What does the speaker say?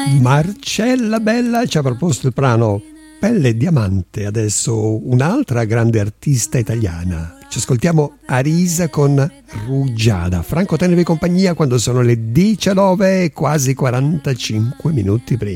Marcella Bella ci ha proposto il brano Pelle e Diamante. Adesso un'altra grande artista italiana. Ci ascoltiamo Arisa con Rugiada. Franco, tenevi compagnia quando sono le 19 e quasi 45 minuti prima.